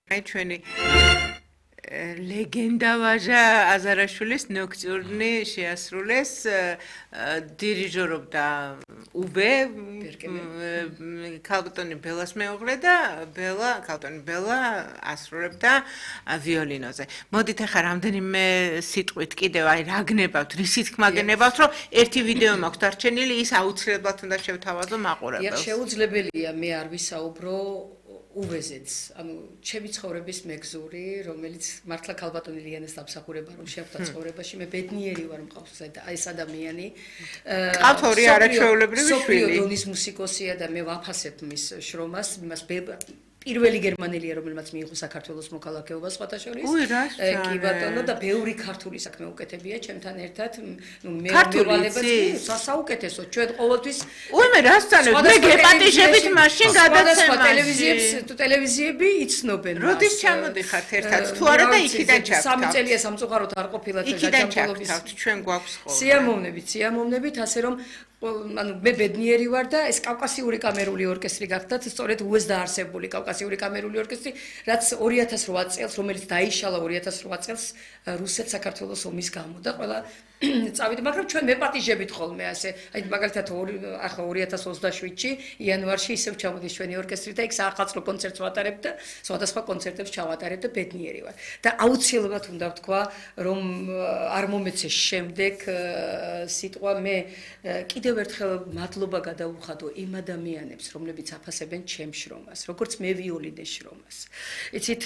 აი ჩვენი ლეგენდა ვაჟა აზარაშვილის ნოქტიურნი შეასრულეს დირიჟორობდა უბე ქალბატონი ბელას მეუღლე და ქალბატონი ბელა ასრულებდა ვიოლინოზე. მოდით ახლა რამდენიმე სიტყვით კიდევ აი რა გნებავთ, რისი თქმა გნებავთ, რომ ერთი ვიდეო მაქვს დარჩენილი, ის აუცილებლად უნდა შევთავაზო მაყურებელს. შეუძლებელია მე არ ვისაუბრო უბეზეც, ანუ ჩემი ცხოვრების მეგზური, რომელიც მართლა ქალბატონი ლიანეს დამსახურება რომ შეხვდა ცხოვრებაში, მე ბედნიერი ვარ მყავს ეს ადამიანი. ყავთ ორი არაჩვეულებრივი შვილი. დონის მუსიკოსია და მე ვაფასებ მის შრომას, იმას პირველი გერმანელია, რომელმაც მიიღო საქართველოს მოქალაქეობა სხვათა შორის. კი ბატონო და ბევრი ქართული საქმე უკეთებია ჩემთან ერთად. მე მევალებაც სასაუკეთესო ჩვენ ყოველთვის მე რას წანებ? მე გეპატიჟებით მაშინ გადაცემაში. ტელევიზიები იცნობენ. როდის ჩამოდიხართ ერთად? თუ არა და იქიდან ჩავთავთ. 3 წელია სამწუხაროდ არ ყოფილა და გაჭამპოლობის. ჩვენ გვაქვს ხოლმე. სიამოვნებით, ასე რომ ანუ მე ბედნიერი ვარ და ეს კავკასიური კამერული ორკესტრი გახდათ, სწორედ უეს დაარსებული კავკასიური კამერული ორკესტრი, რაც 2008 წელს, რომელიც დაიშალა 2008 წელს რუსეთ საქართველოს ომის გამო და ყველა წავიდა, მაგრამ ჩვენ მეპატიჟებით ხოლმე ასე. აი მაგალითად ახლა 2027-ში იანვარში ისევ ჩამოდის ჩვენი ორკესტრი და იქ საახალწლო კონცერტს ვატარებ და სხვადასხვა კონცერტებს ჩავატარებ და ბედნიერი ვარ. და აუცილებლად უნდა ვთქვა, რომ არ მომეცეს შემდეგ სიტყვა მე კიდევ ერთხელ მადლობა გადავუხადო იმ ადამიანებს, რომლებიც აფასებენ ჩემ შრომას, როგორც მე ვიოლინეს შრომას. იცით,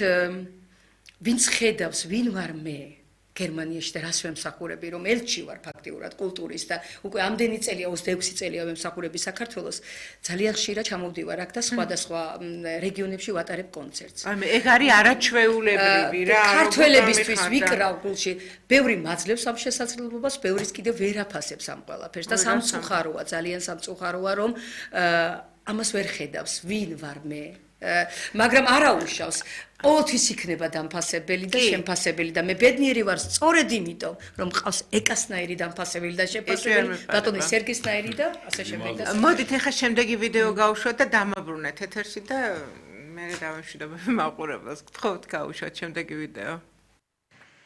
ვინც ხედავს, ვინ ვარ მე გერმანიაში და რას ვემსახურები, რომ ელჩი ვარ ფაქტიურად კულტურის და უკვე ამდენი წელია 26 წელია ვემსახურები საქართველოს, ძალიან ხშირად ჩამოვდივარ აქ და სხვადასხვა რეგიონებში ვატარებ კონცერტს. ეგ არის არაჩვეულებრივი რა. ქართველებისთვის ვიკრავ გულში, ბევრი მაძლევს ამ შესაძლებლობას, ბევრის კიდევ ვერ აფასებს ამ ყველაფერს და სამწუხაროა, ძალიან სამწუხაროა, რომ ამას ვერ ხედავს, ვინ ვარ მე. მაგრამ არა უშავს. ყოველთვის იქნება დამფასებელი და შემფასებელი და მე ბედნიერი ვარ სწორედ იმიტომ, რომ მყავს ეკასნაირი დამფასებელი და შემფასებელი, ბატონი სერგისნაირი და ასე შემდეგ. მოდით ახლა შემდეგი ვიდეო გავუშვათ და დამაბრუნეთ ეთერში და მე დავემშვიდობებ მაყურებელს. გთხოვთ გავუშვათ შემდეგი ვიდეო.